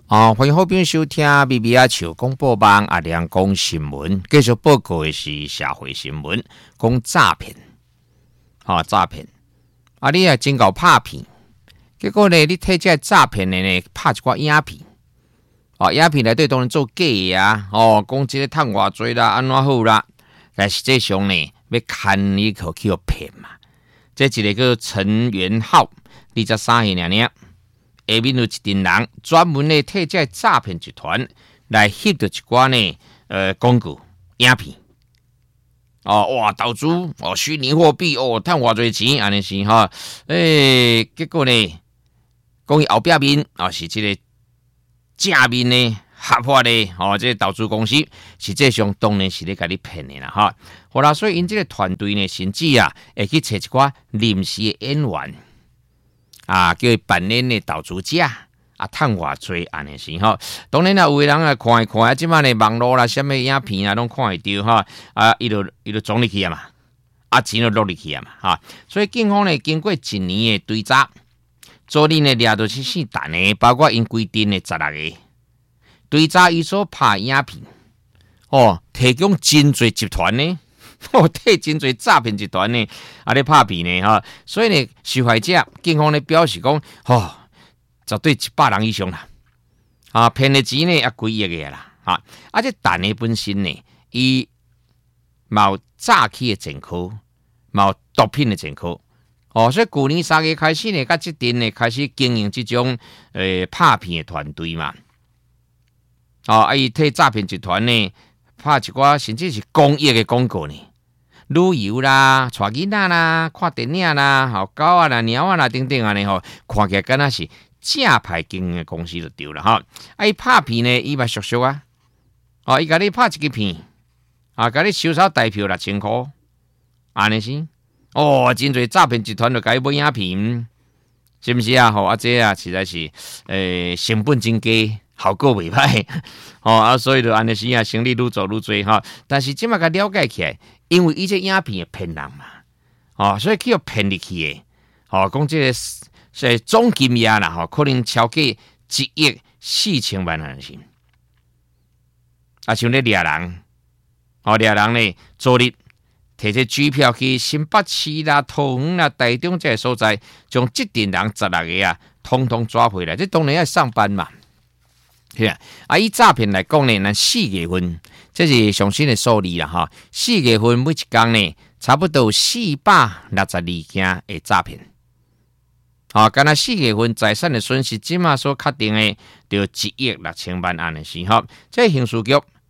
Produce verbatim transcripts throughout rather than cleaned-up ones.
啊、哦，欢迎好朋友收听 B B 阿球广播网阿亮讲新闻，继续报告的是社会新闻，讲诈骗，啊、哦、诈骗，啊你也真够拍片，结果呢，你睇这诈骗的呢，拍一寡影片，哦影片内底当然做假的啊，哦讲这个赚偌济啦，安怎好啦，但实际上呢，要看你可去骗嘛，这一个叫陈元浩，二十三岁尔尔。下面有一群人专门咧替这诈骗集团来翕到一寡呢呃广告影片，哦哇投资哦虚拟货币哦赚偌济钱安尼是哈，诶、欸、结果呢讲伊后壁面啊、哦、是这个正面呢合法的哦这个投资公司，实际上当然是咧甲你骗的啦哈。好啦，所以因这个团队呢甚至啊会去找一寡临时的演员。啊，叫伊扮演的投资者啊，赚偌济安尼是吼。当然啦，有个人啊看一看啊，即摆呢网络啦、什么影片啊，拢看会到哈。啊，伊就伊就装入去啊嘛，啊钱就落入去啊嘛哈。所以警方呢经过一年的追查，昨日呢掠到七四单的，包括因规定的十六个追查伊所拍影片，哦，提供真侪集团呢。哦，替真侪诈骗集团呢，啊咧拍片呢哈，所以呢，受害者警方呢表示讲，哦，绝对一百人以上啦，啊，骗的钱呢也几亿个啦，哈，啊，这单的本身呢，伊冇诈欺的前科，冇毒品的前科，哦，所以去年三月开始呢，甲这阵呢开始经营这种诶、呃、拍片的团队嘛，哦，啊，伊替诈骗集团呢拍一寡甚至是公益的广告呢。旅游啦、带囡仔啦、看电影啦、吼狗啊啦、猫啊啦等等安尼吼，看起来敢若是正牌经营的公司就对了哈。啊，伊拍片呢，伊嘛俗俗啊，哦，伊甲你拍一支片，啊，甲你收手代票六千块，安尼是，哦，真侪诈骗集团就甲伊买影片，是不是啊？吼、哦，啊这啊实在是，诶、呃，成本真低。效果袂歹，哦啊，所以就安尼时啊，生意愈做愈多哈。但是即马甲了解起来，因为伊这影片会骗人嘛，哦，所以去互骗入去的，哦，讲这个是总金额啦，吼，可能超过一亿四千万人是。啊，像咧掠人，哦，掠人呢，昨日摕这机票去新北市啦、桃园啦、台中这个所在，将这群人十六个啊，统统抓回来。这当然要上班嘛。是啊，啊，以诈骗来讲呢，咱四月份，这是上新的数字啦哈。四月份每一天呢，差不多四百六十二件的诈骗。啊，干那四月份财产的损失，即马所确定的，就一亿六千万安的是哈。这刑事局，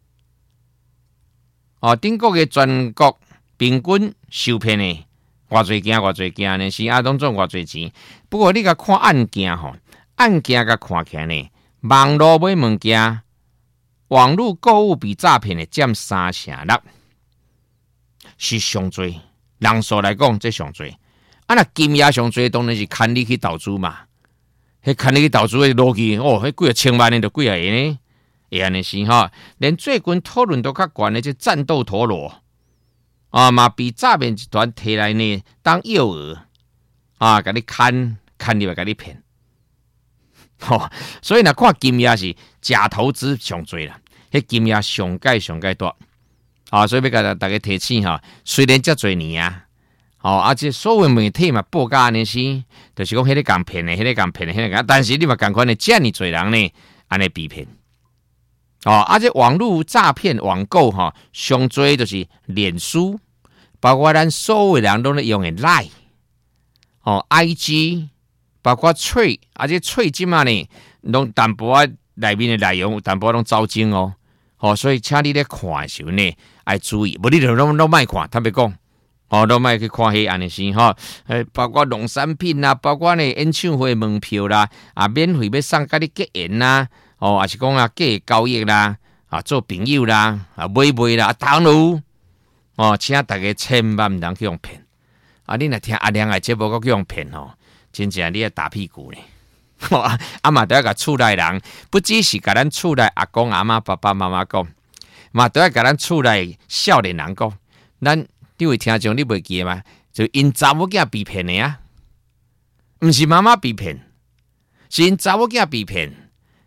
哦，顶个嘅全国平均受骗的偌侪件偌侪件呢，是啊，当做偌侪钱。不过你甲看案件吼，案件甲看起来呢。网络买物件，网络购物比诈骗的占三成六，是上多。人数来讲，这上多。啊，那金额上多，当然是看你去投资嘛。迄看你去投资的逻辑，哦，迄几啊千万的就几啊个呢？会安尼是哈。连最近讨论都较悬的，这战斗陀螺啊，嘛比诈骗集团摕来呢当诱饵啊，甲你看看你，甲你骗。哦，所以呢，看金额是假投资上多啦，迄金额上盖上盖大，啊，所以要甲大家提醒哈，虽然遮侪年啊，哦，而且所有媒体嘛报价安尼是，就是讲迄个共骗的，迄个共骗的，迄个，但是你嘛共款的，遮尔侪人呢，安尼被骗，哦，而且网络诈骗网购哈，上多就是脸书，包括咱所有人都咧用的 Line， 哦 ，I G。包括喙，而且喙即嘛呢，拢淡薄啊内面的内容有淡薄拢走精哦，哦，所以请你咧看的时候呢，要注意，无你就拢拢莫看，坦白讲，哦，拢莫去看迄安尼先哈，诶，包括农产品啦，包括呢演唱会门票啦，啊，免费要送甲你结缘啦，哦，也是讲啊假交易啦，啊做朋友啦，啊买卖啦，当然，哦，请大家千万毋通去用骗，啊，你若听阿亮的节目，去用骗吼。真正你要打屁股呢，啊嘛都要甲厝内人，不只是甲咱厝内阿公阿妈、爸爸妈妈讲，嘛都要甲咱厝内少年人讲。咱你位听众你袂记吗？就因查某囝被骗的啊，毋是妈妈被骗，是因查某囝被骗，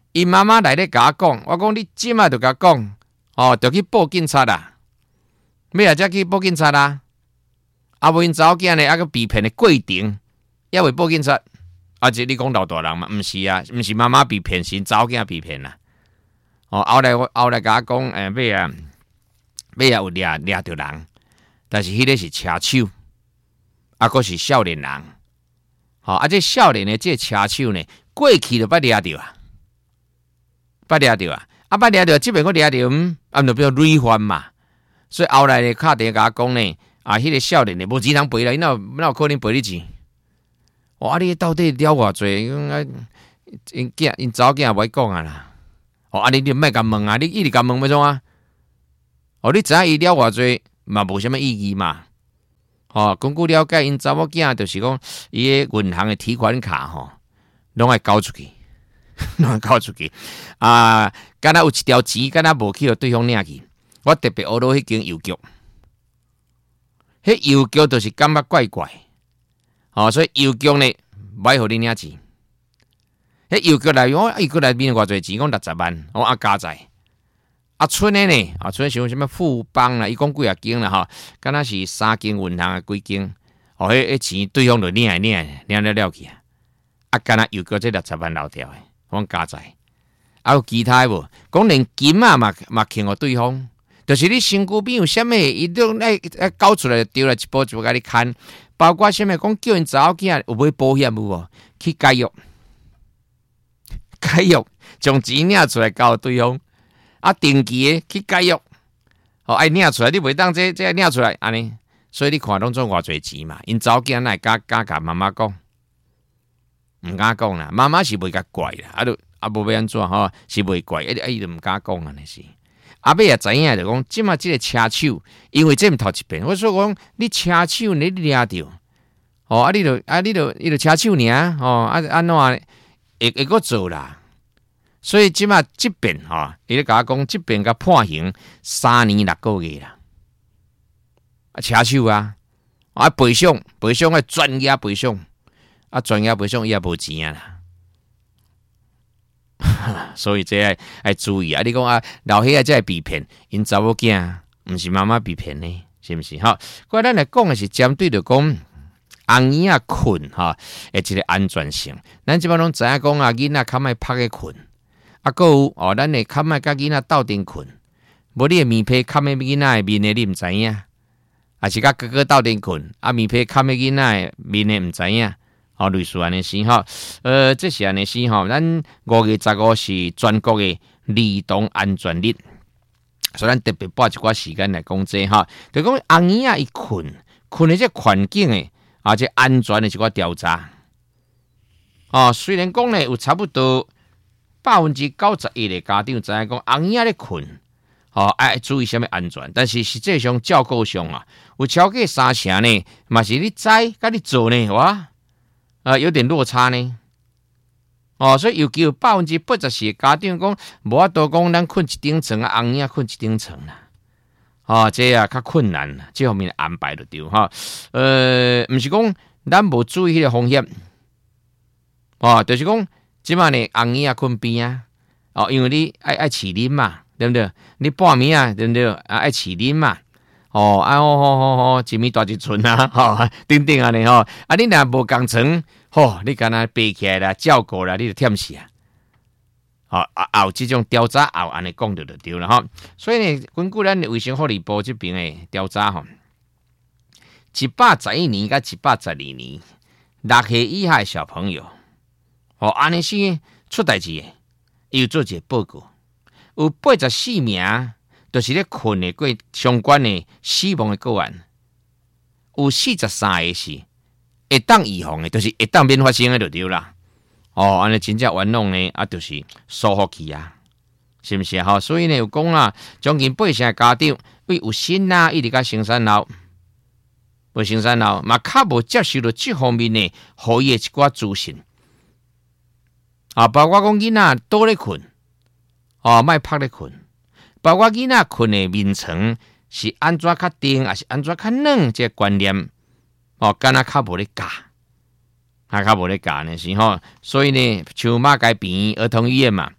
伊妈妈来咧甲我讲，我讲你即马就甲我讲，哦，就去报警察啦。要啊，则去报警察啦。啊，无因查某囝呢，啊个被骗的过程，也未报警察。啊，即你讲老大人嘛，毋是啊，毋是妈妈被骗，是查某囝被骗啦。哦，后来我后来甲我讲，诶、欸，要啊，要啊有掠掠着人，但是迄个是车手，啊，佫是少年人。好、哦，啊，这少年的这车手呢，过去就捌掠着啊，捌掠着啊，啊，捌掠着，即边佫掠着，嗯，啊，就变累犯嘛。所以后来呢，敲电甲我讲呢，啊，迄、那个少年呢，无钱通赔啦，哪有哪有可能赔你钱？哇、哦，你到底了偌济？因囝因查某囝也袂讲啊啦。哦，啊，你你莫甲问啊，你一直甲问要创啊？哦，你知影伊了偌济，嘛无啥物意义嘛。哦，根据了解，因查某囝就是讲，伊个银行的提款卡吼，拢爱交出去，拢爱交出去。啊，敢若有一条钱，敢若无去互对方领去。我特别学到迄间邮局，迄邮局就是感觉怪怪。哦，所以邮局呢，歹互你领钱。迄邮局内容，邮局内面偌侪钱，讲六十万，我啊加在。啊，剩的呢，啊，剩像什么富邦啦，伊讲几啊间啦，吼，敢若是三间银行啊，几间，哦，迄迄钱对方就领来领来，领了了去啊，啊，敢若邮局这六十万漏掉的，我加在，啊，有其他无？讲连金啊嘛嘛欠互对方，就是你身躯边有啥物，伊都爱爱搞出来，丢来一步一步甲你看，包括啥物讲叫因查某囝有买保险有无？去解约，解约，将钱领出来交对方。啊，定期的去解约，哦，爱领出来，你袂当这这领出来安尼，所以你看拢做偌侪钱嘛？因查某囝来敢敢甲妈妈讲，毋敢讲啦，妈妈是袂甲怪啦，啊，都啊无要安怎吼，是袂怪，啊伊就毋敢讲安尼是。后尾也知影就讲，即马即个车手，因为这毋头一遍，我说讲你车手你掠着，哦，啊你就啊你就伊就车手尔，哦，啊安怎会会阁做啦？所以即马即边吼，伊咧甲我讲，即边甲判刑三年六个月啦。啊，车手啊，啊赔偿赔偿啊专业赔偿，啊专业赔偿伊也无钱啊啦。所以这要要注意啊！你讲啊，老岁仔才会被骗，因查某囝毋是妈妈被骗呢，是毋是？哈，过咱来讲的是针对着讲红衣啊困哈，诶，一个安全性。咱即摆拢知影讲啊，囡仔较莫拍个困。啊，还有哦，咱会较莫甲囡仔斗阵困，无你诶棉被盖喺囡仔诶面诶，你毋知影，啊是甲哥哥斗阵困，啊棉被盖喺囡仔诶面诶，毋知影，哦，类似安尼先吼，呃，这是安尼先吼，咱五月十五是全国诶儿童安全日，所以咱特别拨一寡时间来讲这吼，就讲红衣啊伊困困诶这环境诶，啊这安全诶一寡调查，哦，虽然讲咧有差不多。百分之九十一的家长知影讲红衣咧困，吼、哦、爱注意什么安全，但是实际上照顾上啊，有超过三成呢，嘛是你知甲你做呢，哇，呃有点落差呢。哦，所以尤其有百分之八十四的家长讲，无法度讲咱困一顶床啊，红衣困一顶床啦。哦，这啊较困难，这方面安排就对哈。呃，毋是讲咱无注意迄个风险，哦，就是讲。即摆呢，红衣啊困边啊，哦，因为你爱爱饲恁嘛，对不对？你半暝啊，对不对？啊，爱饲恁嘛，哦，啊，好好好好，一暝大一寸啊，吼，等等啊，你吼，啊，你若无工程，吼，你敢若爬起来啦，照顾啦，你就忝死啊，好啊，后即种调查后安尼讲着就对了吼。所以呢，根据咱卫生福利部这边的调查吼，一百十一年甲一百十二年，六岁以下的小朋友。哦，安尼是出代志诶，又做一个报告，有八十四名，就是咧困诶过相关诶死亡诶个案，有四十三个是会当预防诶，就是会当免发生诶就对啦。哦，安尼真正冤枉呢，啊，就是疏忽去啊，是毋是啊？所以呢，有讲啦，将近八成家长为有心啊，一直甲生产后，有生产后嘛，较无接受到这方面诶，好伊诶一寡资讯。啊，包括讲囡仔倒咧困，哦，莫拍咧困，包括囡仔困的眠床是安怎较定，还是安怎较软，这个观念，哦，敢若较无咧教，还较无咧教呢是吼。所以呢，像马街边儿童医院嘛，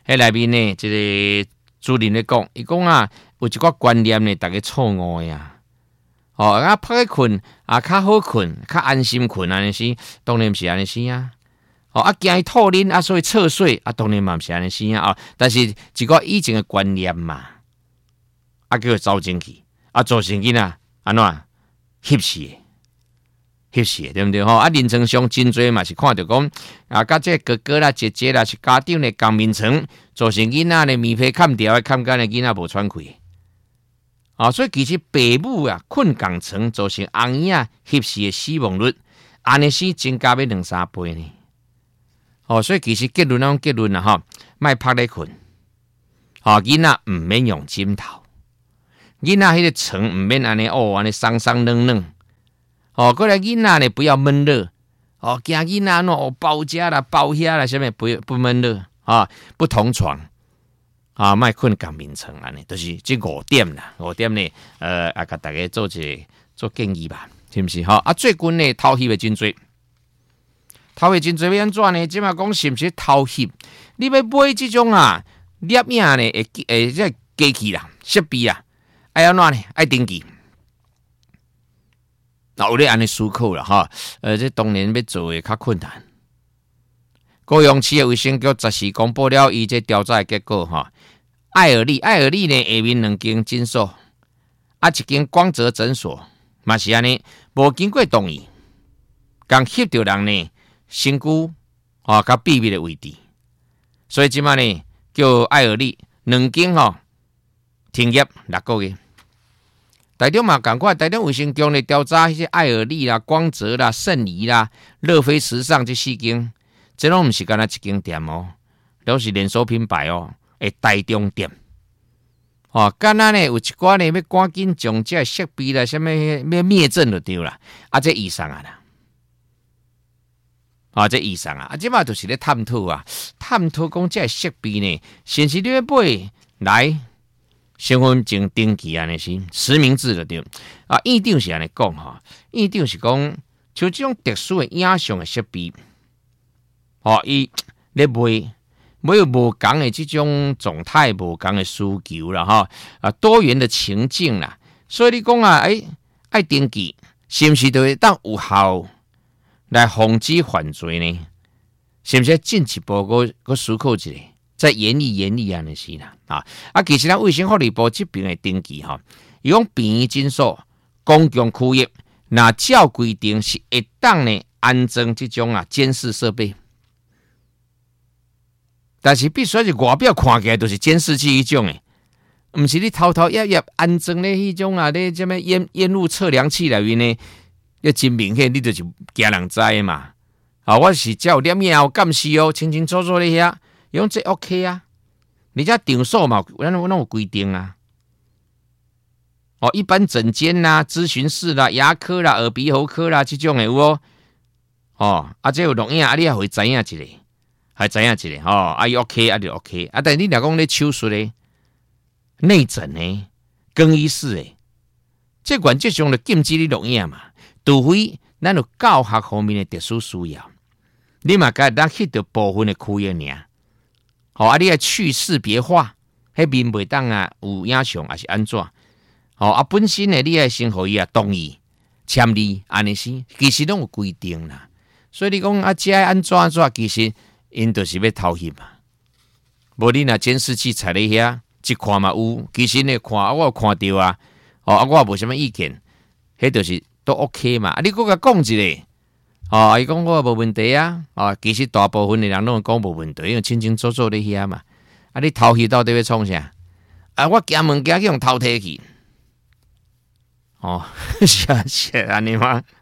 迄内面呢，这个主任咧讲，伊讲啊，有一个观念呢，大家错误呀。哦，啊，拍个困啊，较好困，较安心困安尼是，当然毋是安尼是啊。哦，啊，惊伊吐啉啊，所以侧睡啊，当然嘛毋是安尼是啊。哦，但是一个以前的观念嘛，啊，叫做走进去，啊，造成囡仔安怎翕死的，翕死的，对不对？吼、哦，啊，临床上真侪嘛是看到讲啊，甲这哥哥啦、姐姐啦，是家长的共眠床，造成囡仔的棉被砍掉，砍干的囡仔无喘气。啊、哦，所以其实爸母啊困共床造成翁囝仔翕死的死亡率，安尼是增加要两三倍呢。哦，所以其实结论那种结论啊，哈，莫拍咧困。哦，囡仔唔免用枕头，囡仔迄个床唔免安尼哦，安尼松松软软。哦，过来囡仔呢不要闷热。哦，惊囡仔喏，哦包家啦、包遐啦，什么不不闷热啊？不同床。啊，莫困共眠床安尼，就是这五点啦，五点呢，呃，啊，甲大家做一个做建议吧，是毋是？吼、哦、啊，最近呢，偷翕的真多，偷翕真多要安怎呢？即马讲是毋是偷翕？你要买这种啊，摄影呢，会诶，即机器啦、设备啦，爱安怎呢？爱登记。那有咧安尼思考啦，哈，呃，这当然要做诶较困难。高雄市的卫生局十四公布了伊这调查的结果，哈。爱尔利，爱尔利呢下面两间诊所，啊一间光泽诊所，嘛是安尼，无经过同意，刚翕到人呢身躯啊较秘密的位置，所以即马呢叫爱尔利两间吼停业六个月。台中嘛赶快，台中卫生局呢调查迄些爱尔利啦、光泽啦、圣仪啦、乐飞时尚这四间，这拢毋是干那一间店哦，都是连锁品牌哦。诶，台中店，哦，敢若呢有一寡呢要赶紧将这设备啦，什么要灭证就对啦，啊，这医生啊啦，啊，这医生啊，啊，即马就是咧探讨啊，探讨讲这设备呢，先是你要买来身份证登记安尼是实名制就对，啊，院长是安尼讲哈，院长是讲像这种特殊的影像的设备，哦，伊咧卖。没有无同的这种状态，无同的需求啦，哈啊多元的情境啦，所以你讲啊，哎，爱登记是不是就会当有效来防止犯罪呢？是不是进一步个个思考一下，再研议研议安尼是啦啊啊，其实咱卫生福利部这边的登记哈，伊讲便宜诊所、公共区域，那照规定是会当呢安装这种啊监视设备。但是必须是外表看起来都是监视器迄种诶，毋是你偷偷约约安装咧迄种啊，咧什么烟烟雾测量器内面呢，要真明显，你就是惊人知嘛。啊，我是只有念以后监视哦，清清楚楚咧遐，用这 OK 啊。你家场所嘛，咱拢有规定啊。哦，一般诊间啦、咨询室啦、牙科啦、耳鼻喉科啦，这种诶有哦。哦，啊，这有录影啊，你也会知影一下。还知影一个吼，啊伊 OK 啊就 OK， 啊但是你若讲咧手术咧、内诊咧、更衣室诶，这款这种就禁止你录影嘛，除非咱有教学方面的特殊需要，你嘛该咱翕到部分的区域尔，好啊，你要去识别化，迄面袂当啊有影像还是安怎？好啊，本身诶你爱先互伊啊同意签字安尼是，其实拢有规定啦，所以你讲啊，这安怎安怎，其实。因就是要偷翕嘛，无你若监视器踩咧遐，一看嘛有，其实呢看我有看到啊，哦啊我无什么意见，迄就是都 OK 嘛。啊你搁甲讲一个，哦伊讲我无问题啊，啊其实大部分的人拢讲无问题，因为清清楚楚咧遐嘛。啊你偷翕到底要创啥？啊我惊物件去用偷摕去，哦是啊是安尼嘛。